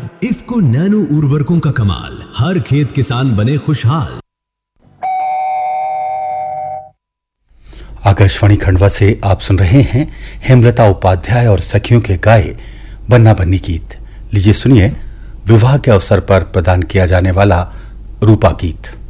तैयार इफ्को नैनो उर्वरकों का कमाल, हर खेत किसान बने खुशहाल। आकाशवाणी खंडवा से आप सुन रहे हैं हेमलता उपाध्याय और सखियों के गाए बन्ना बन्नी गीत। लीजिए सुनिए विवाह के अवसर पर प्रदान किया जाने वाला रूपा गीत।